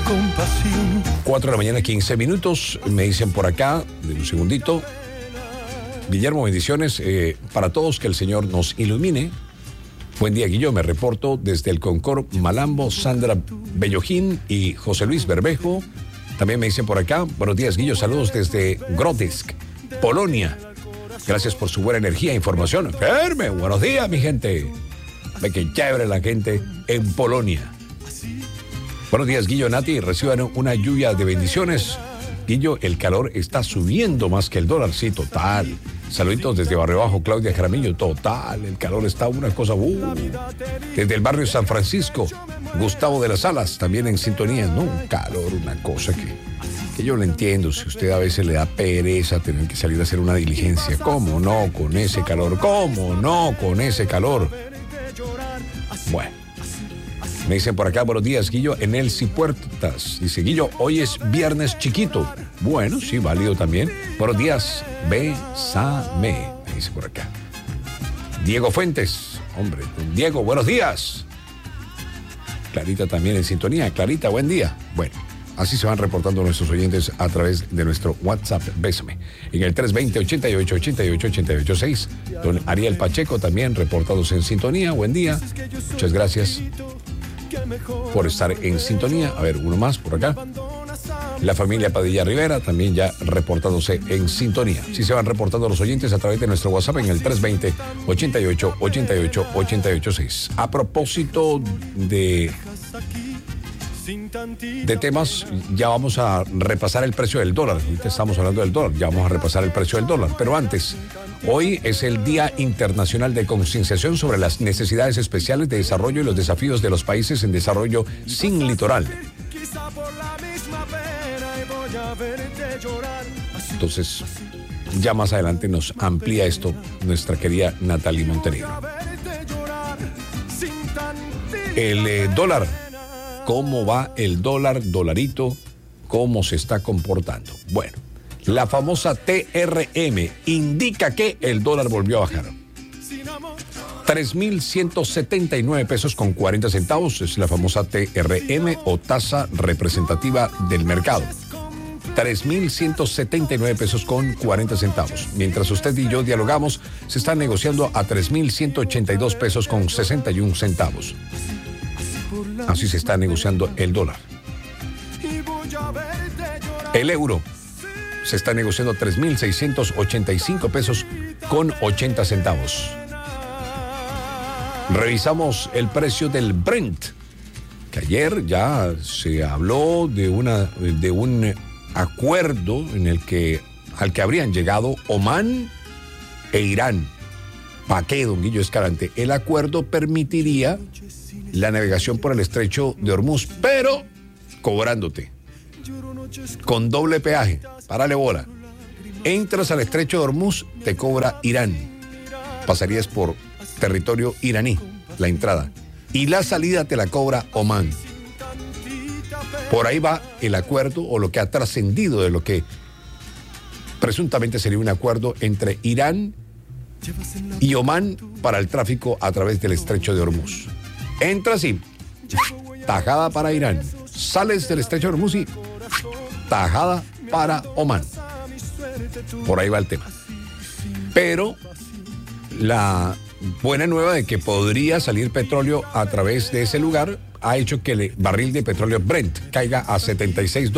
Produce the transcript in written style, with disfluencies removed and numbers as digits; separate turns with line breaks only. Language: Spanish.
compasión.
4 de la mañana, 15 minutos. Me dicen por acá, de un segundito. Guillermo, bendiciones para todos, que el Señor nos ilumine. Buen día, Guillo, me reporto desde el Concord Malambo, Sandra Bellojín y José Luis Berbejo. También me dicen por acá, buenos días, Guillo, saludos desde Grodzisk, Polonia. Gracias por su buena energía e información. Firme, buenos días, mi gente. Ve que chévere la gente en Polonia. Buenos días, Guillo, Nati, reciban una lluvia de bendiciones. Guillo, el calor está subiendo más que el dólar, sí, total. Saluditos desde Barrio Bajo, Claudia Jaramillo, total, el calor está una cosa, Desde el barrio San Francisco, Gustavo de las Alas, también en sintonía, ¿no? Un calor, una cosa que yo lo entiendo, si usted a veces le da pereza tener que salir a hacer una diligencia, ¿cómo no con ese calor? ¿Cómo no con ese calor? Bueno. Me dicen por acá, buenos días, Guillo, en Elsie Puertas. Dice, Guillo, hoy es viernes chiquito. Bueno, sí, válido también. Buenos días, bésame. Me dice por acá. Diego Fuentes. Hombre, Diego, buenos días. Clarita también en sintonía. Clarita, buen día. Bueno, así se van reportando nuestros oyentes a través de nuestro WhatsApp. Bésame. En el 320-88-88-88-6. Don Ariel Pacheco también reportados en sintonía. Buen día. Muchas gracias por estar en sintonía. A ver, uno más por acá. La familia Padilla Rivera también ya reportándose en sintonía. Sí se van reportando los oyentes a través de nuestro WhatsApp en el 320-88-88-88-6. A propósito de temas, ya vamos a repasar el precio del dólar. Ahorita estamos hablando del dólar, ya vamos a repasar el precio del dólar. Pero antes, hoy es el Día Internacional de Concienciación sobre las necesidades especiales de desarrollo y los desafíos de los países en desarrollo sin litoral. Entonces, ya más adelante nos amplía esto nuestra querida Natalie Montenegro. El dólar. ¿Cómo va el dólar, dolarito? ¿Cómo se está comportando? Bueno, la famosa TRM indica que el dólar volvió a bajar. 3.179 pesos con 40 centavos es la famosa TRM o tasa representativa del mercado. 3.179 pesos con 40 centavos. Mientras usted y yo dialogamos, se está negociando a 3.182 pesos con 61 centavos. Así se está negociando el dólar. El euro se está negociando a 3.685 pesos con 80 centavos. Revisamos el precio del Brent, que ayer ya se habló de un acuerdo al que habrían llegado Omán e Irán. ¿Para qué, don Guillo Escalante? El acuerdo permitiría la navegación por el estrecho de Hormuz, pero cobrándote, con doble peaje. Párale bola. Entras al estrecho de Hormuz, te cobra Irán. Pasarías por territorio iraní, la entrada. Y la salida te la cobra Omán. Por ahí va el acuerdo, o lo que ha trascendido de lo que presuntamente sería un acuerdo entre Irán y Omán para el tráfico a través del estrecho de Hormuz. Entras y tajada para Irán. Sales del estrecho de Hormuz y tajada para Omán. Por ahí va el tema. Pero la buena nueva de que podría salir petróleo a través de ese lugar ha hecho que el barril de petróleo Brent caiga a $76